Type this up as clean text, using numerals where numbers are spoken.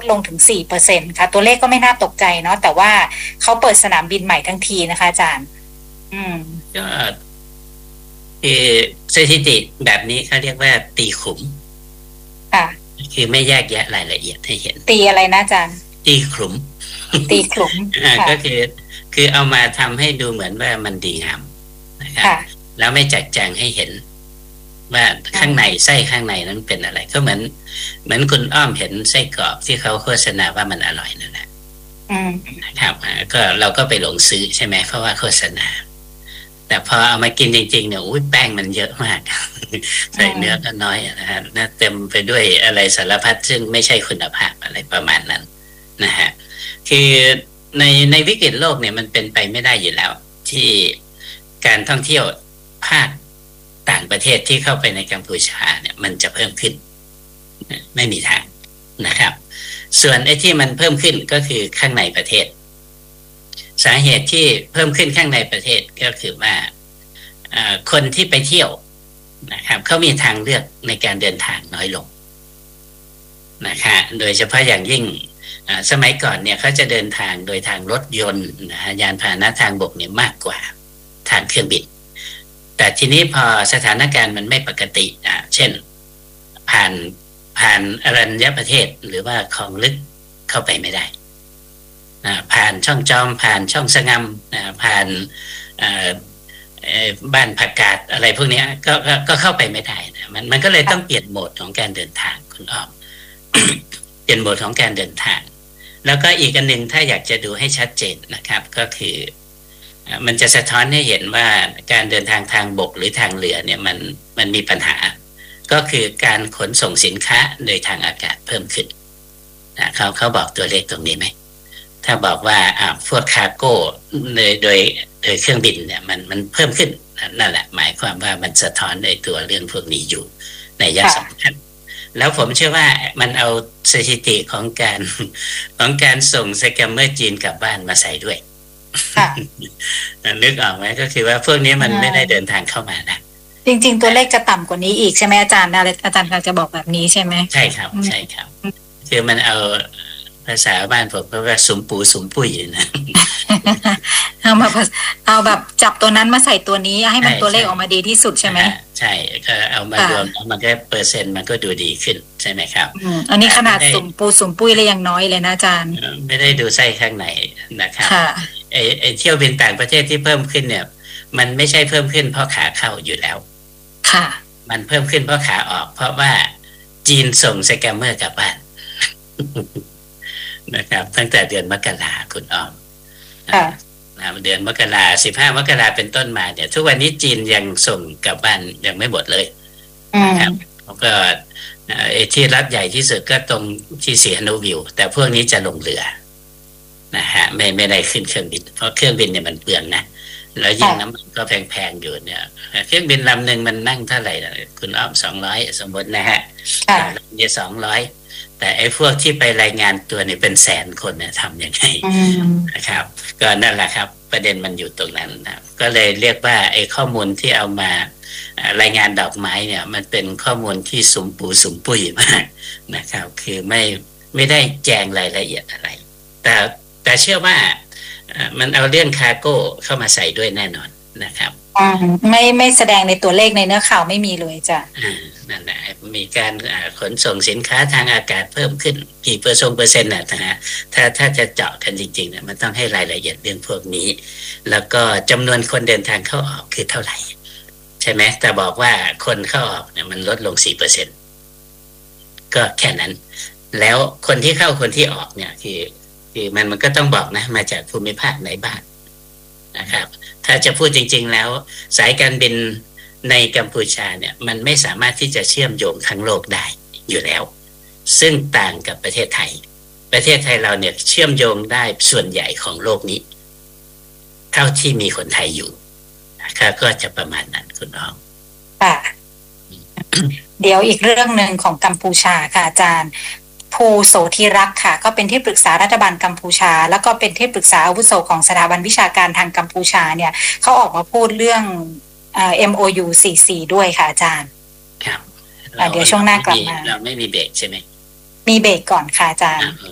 ลงถึง4%ค่ะตัวเลขก็ไม่น่าตกใจเนาะแต่ว่าเขาเปิดสนามบินใหม่ทั้งทีนะคะอาจารย์ก็คือสถิติแบบนี้เขาเรียกว่าตีขุมค่ะคือไม่แยกแยะรายละเอียดให้เห็นตีอะไรนะอาจารย์ตีขลุ่มตีขลุ่มก็คือเอามาทำให้ดูเหมือนว่ามันดีงามนะครับแล้วไม่แจกแจงให้เห็นว่าข้างในไส้ข้างในนั้นเป็นอะไรก็เหมือนคุณอ้อมเห็นไส้กรอกที่เขาโฆษณาว่ามันอร่อยนั่นแหละนะครับก็เราก็ไปหลงซื้อใช่ไหมเพราะว่าโฆษณาแต่พอเอามากินจริงๆเนี่ยอุ้ยแป้งมันเยอะมากใส่เนื้อก็น้อยนะฮะเต็มไปด้วยอะไรสารพัดซึ่งไม่ใช่คุณภาพอะไรประมาณนั้นนะฮะคือในวิกฤตโลกเนี่ยมันเป็นไปไม่ได้อยู่แล้วที่การท่องเที่ยวภาคต่างประเทศที่เข้าไปในกัมพูชาเนี่ยมันจะเพิ่มขึ้นไม่มีทางนะครับส่วนไอ้ที่มันเพิ่มขึ้นก็คือข้างในประเทศสาเหตุที่เพิ่มขึ้นข้างในประเทศก็คือว่าคนที่ไปเที่ยวนะครับเขามีทางเลือกในการเดินทางน้อยลงนะคะโดยเฉพาะอย่างยิ่งสมัยก่อนเนี่ยเขาจะเดินทางโดยทางรถยนต์ยานพาหนะทางบกเนี่ยมากกว่าทางเครื่องบินแต่ทีนี้พอสถานการณ์มันไม่ปกติเช่นผ่านอรัญญประเทศหรือว่าคลองลึกเข้าไปไม่ได้ผ่านช่องจอมผ่านช่องสะงำผ่านบ้านผักกาดอะไรพวกนี้ก็เข้าไปไม่ได้นะมันก็เลยต้องเปลี่ยนโหมดของการเดินทางคุณอ้อม เปลี่ยนโหมดของการเดินทางแล้วก็อีกอันหนึ่งถ้าอยากจะดูให้ชัดเจนนะครับก็คือมันจะสะท้อนให้เห็นว่าการเดินทางทางบกหรือทางเรือเนี่ยมันมีปัญหาก็คือการขนส่งสินค้าโดยทางอากาศเพิ่มขึ้นเขาบอกตัวเลขตรงนี้ไหมถ้าบอกว่าพวกคาร์โก้โดยเครื่องบินเนี่ยมันเพิ่มขึ้นนั่นแหละหมายความว่ามันสะท้อนในตัวเรื่องพวกนี้อยู่ในยะสำคัญแล้วผมเชื่อว่ามันเอาสถิติของการส่งสแกมเมอร์จีนกลับบ้านมาใส่ด้วยนึกออกไหมก็คือว่าพวกนี้มันไม่ได้เดินทางเข้ามานะจริงๆตัวเลขจะต่ำกว่านี้อีกใช่ไหมอาจารย์อาจารย์กำลังจะบอกแบบนี้ใช่ไหมใช่ครับใช่ครับคือมันเอาภาษาบ้านผมก็ว่าสุมปูสุมปุ้ยนะเอาแบบจับตัวนั้นมาใส่ตัวนี้ให้มันตัวเลขออกมาดีที่สุดใช่ไหมใช่ก็เอามารวมแล้วมันก็เปอร์เซ็นต์มันก็ดูดีขึ้นใช่ไหมครับอันนี้ขนาดสุมปูสุมปุ้ยเลยยังน้อยเลยนะอาจารย์ไม่ได้ดูไส้ข้างในนะครับไอเที่ยวบินต่างประเทศที่เพิ่มขึ้นเนี่ยมันไม่ใช่เพิ่มขึ้นเพราะขาเข้าอยู่แล้วค่ะมันเพิ่มขึ้นเพราะขาออกเพราะว่าจีนส่งสแกมเมอร์กลับบ้านนะครับตั้งแต่เดือนมกราคุณอ้อมเดือนมกรา15 มกราเป็นต้นมาเนี่ยทุกวันนี้จีนยังส่งกลับบ้านยังไม่หมดเลยนะครับแล้วก็ที่รัฐใหญ่ที่สุดก็ตรงที่สีหนุวิวแต่พวกนี้จะลงเรือนะฮะไม่ได้ขึ้นเครื่องบินเพราะเครื่องบินเนี่ยมันเปลืองนะแล้วยิ่งน้ำมันก็แพงๆอยู่เนี่ยเครื่องบินลำหนึ่งมันนั่งเท่าไหร่คุณอ้อม200สมมตินะฮะเนี่ย200แต่ไอ้พวกที่ไปรายงานตัวเนี่ยเป็นแสนคนเนี่ยทำยังไงนะครับก็นั่นแหละครับประเด็นมันอยู่ตรงนั้นนะก็เลยเรียกว่าไอ้ข้อมูลที่เอามารายงานดอกไม้เนี่ยมันเป็นข้อมูลที่สุมปูสุมปุ้ยมากนะครับคือไม่ได้แจงรายละเอียดอะไรแต่เชื่อว่ามันเอาเรื่องคาร์โก้เข้ามาใส่ด้วยแน่นอนนะครับไม่แสดงในตัวเลขในเนื้อข่าวไม่มีเลยจ้ะนั่นแหละมีการขนส่งสินค้าทางอากาศเพิ่มขึ้นกี่เปอร์เซ็นต์นะฮะถ้าจะเจาะกันจริงๆเนี่ยมันต้องให้รายละเอียดเรื่องพวกนี้แล้วก็จำนวนคนเดินทางเข้าออกคือเท่าไหร่ใช่ไหมแต่บอกว่าคนเข้าออกเนี่ยมันลดลง 4% ก็แค่นั้นแล้วคนที่เข้าคนที่ออกเนี่ยคือมันก็ต้องบอกนะมาจากภูมิภาคไหนบ้างนะครับถ้าจะพูดจริงๆแล้วสายการบินในกัมพูชาเนี่ยมันไม่สามารถที่จะเชื่อมโยงทั้งโลกได้อยู่แล้วซึ่งต่างกับประเทศไทยเราเนี่ยเชื่อมโยงได้ส่วนใหญ่ของโลกนี้เท่าที่มีคนไทยอยู่นะครับก็จะประมาณนั้นคุณน้องค่ะเดี๋ยวอีกเรื่องหนึ่งของกัมพูชาค่ะอาจารย์ภูโสธิรักษ์ค่ะก็เป็นที่ปรึกษารัฐบาลกัมพูชาแล้วก็เป็นที่ปรึกษาอาวุโสของสถาบันวิชาการทางกัมพูชาเนี่ยเขาออกมาพูดเรื่องMOU 44ด้วยค่ะอาจารย์ครับเดี๋ยวช่วงหน้ากลับมาเราไม่มีเบรกใช่ไหมมีเบรกก่อนค่ะอาจารย์